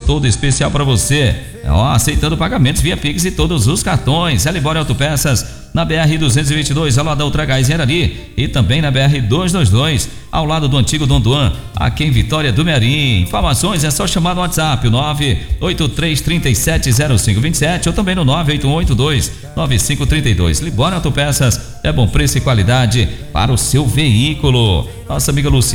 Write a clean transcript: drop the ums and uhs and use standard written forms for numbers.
todo especial para você. Aceitando pagamentos via Pix e todos os cartões. Libório Autopeças na BR-222, ao lado da Ultragás em Arari, e também na BR-222, ao lado do antigo Dom Duan, aqui em Vitória do Mearim. Informações é só chamar no WhatsApp, o 983370527 ou também no 981829532. Libório Autopeças é bom preço e qualidade para o seu veículo. Nossa amiga Luciana